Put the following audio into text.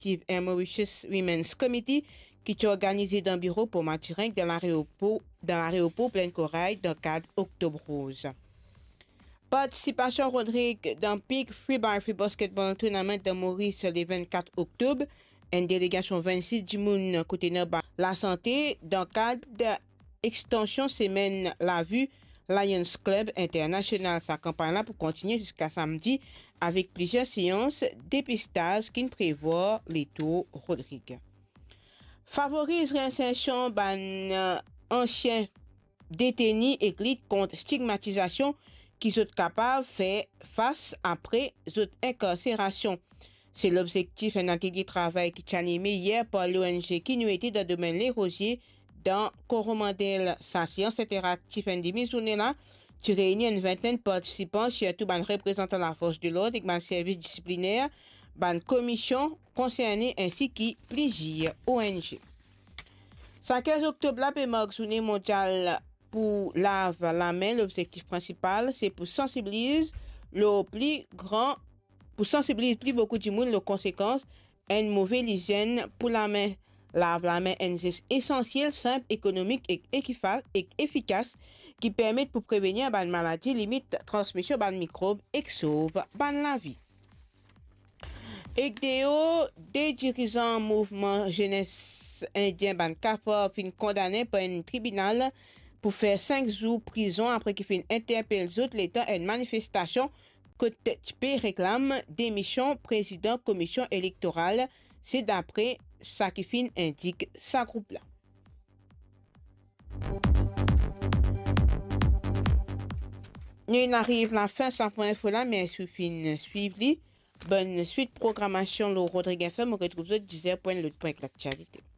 initiative un Mauritius Women's Committee qui est organisée dans le bureau pour Matiringue dans l'aéroport Plein Corail dans le cadre Octobre Rose. Participation Rodrigue dans Peak Free by Free Basketball Tournament de Maurice le 24 octobre. Une délégation 26 du monde côté la santé dans le cadre de l'extension semaine la vue Lions Club International. Sa campagne là pour continuer jusqu'à samedi avec plusieurs séances dépistage qui prévoit les taux Rodrigue. Favorise réinsertion ban anciens détenus et lutte contre stigmatisation qui sont capables de faire face après autres incarcérations. C'est l'objectif d'un atelier de travail qui est animé hier par l'ONG qui nous était dans le domaine Les Rosiers dans Coromandel. Sa séance interactive en demi-journée là, tu réunis une vingtaine de participants, surtout ban représentant la force de l'ordre et ban service disciplinaire, ban commission concernée ainsi que plusieurs ONG. Le 15 octobre, la marque journée mondiale pour lave la main. L'objectif principal, c'est pour sensibiliser plus beaucoup de monde aux conséquences d'une mauvaise hygiène pour la main. Lave la main est un geste essentiel, simple, économique et efficace qui permet de prévenir une maladie, limite transmission de microbes et sauve la vie. ECDEO, des dirigeants mouvement jeunesse indien CAFOR fin condamné par un tribunal pour faire 5 jours de prison après qu'il fait interpeller les autres l'État et une manifestation que TTP réclame démission président commission électorale. C'est d'après ça qui fin indique sa groupe là. Nous arrive la fin sans point info là, mais fin suivre. Bonne suite programmation le Rodrigue FM, on retrouve 10h.le point avec l'actualité.